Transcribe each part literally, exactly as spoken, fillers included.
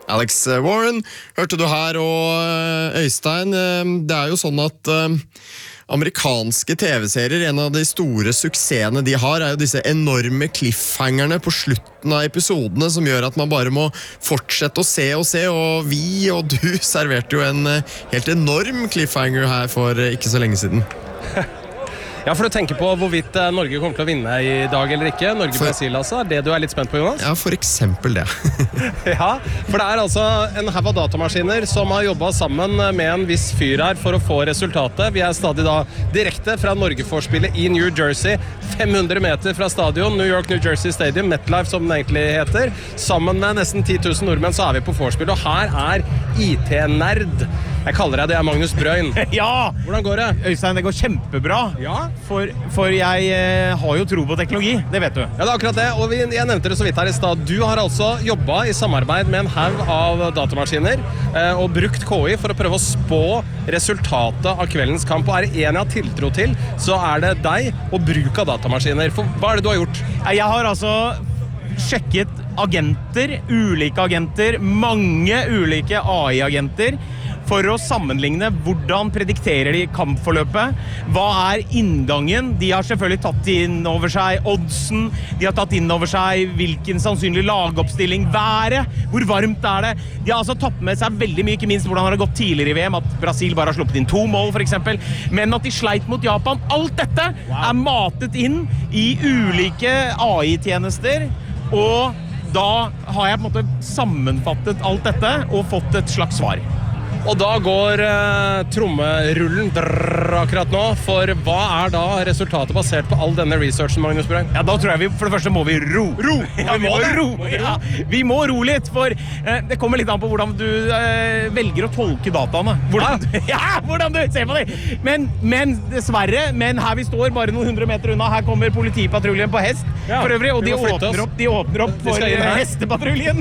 Alex Warren, hørte du her, og Øystein, det er jo sånn at amerikanske T V-serier, en av de store suksessene de har, er jo disse enorme cliffhangerne på slutten av episodene, som gjør at man bare må fortsette å se og se, og vi og du serverte jo en helt enorm cliffhanger her for ikke så lenge siden. Ja, for du tenker på hvorvidt Norge kommer til å vinne i dag eller ikke. Norge-Brasil, altså. Er det du er litt spent på, Jonas? Ja, for eksempel det. Ja, for det er altså en haug av datamaskiner som har jobbet sammen med en viss fyr her for å få resultatet. Vi er stadig da direkte fra Norge-forspillet i New Jersey, fem hundre meter fra stadion, New York New Jersey Stadium, MetLife som den egentlig heter. Sammen med nesten ti tusen nordmenn så er vi på forspill, og her er I T-nerd. Jeg kaller deg det, er Magnus Brøyn. Ja! Hvordan går det? Øystein, det går kjempebra. Ja? For, for jeg eh, har jo tro på teknologi, det vet du. Ja, det er akkurat det, og vi, jeg nevnte det så vidt her i stad. Du har altså jobbet i samarbeid med en haug av datamaskiner eh, og brukt K I for å prøve å spå resultatet av kveldens kamp. Og er det en jeg har tiltro til, så er det deg og bruk av datamaskiner. For hva er det du har gjort? Jeg har altså sjekket agenter, ulike agenter, mange ulike A I-agenter, for å sammenligne hvordan predikterer de kampforløpet, hva er inngangen, de har selvfølgelig tatt inn over seg oddsen, de har tatt inn over seg hvilken sannsynlig lagoppstilling, været, hvor varmt er det, de har altså tatt med seg veldig mye, ikke minst hvordan har det gått tidligere i V M, at Brasil bare har sluppet inn to mål for eksempel, men at de sleit mot Japan, alt dette wow. er matet inn i ulike A I-tjenester, og da har jeg på en måte sammenfattet alt dette og fått et slags svar. Og da går eh, trommerullen drrr, akkurat nå, for hva er da resultatet basert på all denne researchen, Magnus Brøyn? Ja, da tror jeg vi, for det første må vi ro. Ro! Ja, vi må ro! Ja, vi må ro litt, for eh, det kommer litt an på hvordan du eh, velger å tolke dataene. Hvordan du, ja, hvordan du ser på det! Men, men dessverre, men her vi står, bare noen hundre meter unna, her kommer politipatruljen på hest, ja, for øvrig, og de åpner, opp, de åpner opp for hestepatruljen.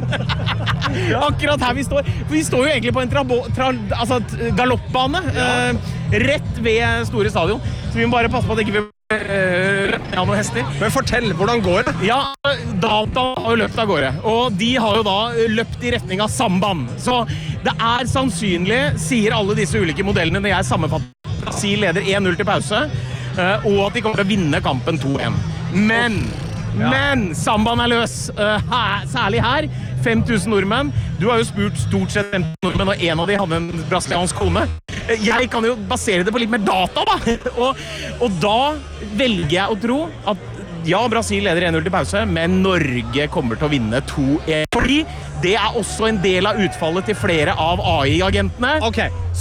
Ja. Akkurat her vi står. For vi står jo egentlig på en trabo, tra, altså, galoppbane, ja. eh, rett ved store stadion. Så vi må bare passe på at ikke vi øh, ja, noen hester. Men fortell, hvordan går det? Ja, data har jo løpt av gårde, og de har jo da løpt i retning av samband. Så det er sannsynlig, sier alle disse ulike modellene når jeg sammenfatter, Brasil leder en null til pause, øh, og at de kommer til å vinne kampen to en. Men... Ja. Men samband er løs, uh, her, særlig her, fem tusen nordmenn. Du har jo spurt stort sett fem tusen nordmenn, og en av de hadde en brasiliansk kone. Jeg kan jo basere det på litt mer data, da. og, og da velger jeg å tro at ja, Brasil leder en null til pause, men Norge kommer til å vinne to en. Fordi det er også en del av utfallet til flere av A I-agentene. Ok.